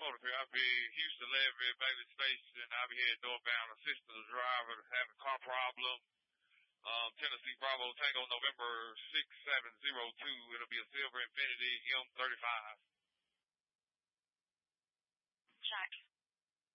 Philadelphia, Houston Levy, Bailey Station. I'll be heading northbound. Assist the driver having car problem. Tennessee Bravo Tango November 6702. It'll be a silver Infiniti M35. Check.